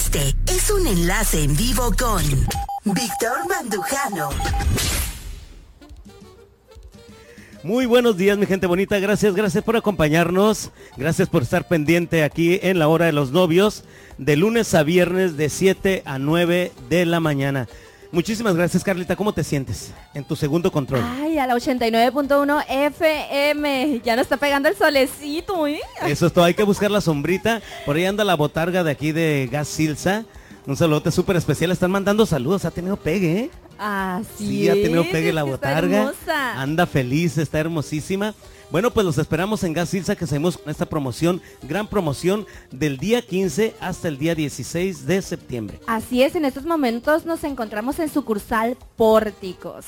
Este es un enlace en vivo con Víctor Mandujano. Muy buenos días, mi gente bonita. Gracias por acompañarnos. Gracias por estar pendiente aquí en la hora de los novios, de lunes a viernes de 7 a 9 de la mañana. Muchísimas gracias, Carlita. ¿Cómo te sientes en tu segundo control? Ay, a la 89.1 FM. Ya nos está pegando el solecito, ¿eh? Eso es todo. Hay que buscar la sombrita. Por ahí anda la botarga de aquí de Gas Silsa. Un saludote súper especial. Están mandando saludos. Ha tenido pegue, ¿eh? Así ha tenido pegue la botarga. Hermosa. Anda feliz, está hermosísima. Bueno, pues los esperamos en Gas Silsa, que seguimos con esta promoción, gran promoción del día 15 hasta el día 16 de septiembre. Así es, en estos momentos nos encontramos en sucursal Pórticos.